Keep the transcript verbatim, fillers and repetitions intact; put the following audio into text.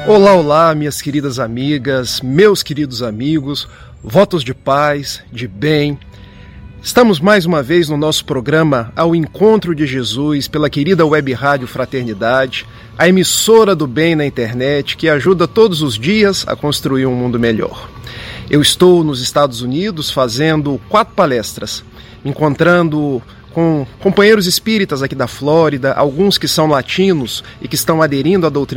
Olá, olá, minhas queridas amigas, meus queridos amigos, votos de paz, de bem. Estamos mais uma vez no nosso programa Ao Encontro de Jesus pela querida Web Rádio Fraternidade, a emissora do bem na internet que ajuda todos os dias a construir um mundo melhor. Eu estou nos Estados Unidos fazendo quatro palestras, encontrando com companheiros espíritas aqui da Flórida, alguns que são latinos e que estão aderindo à doutrina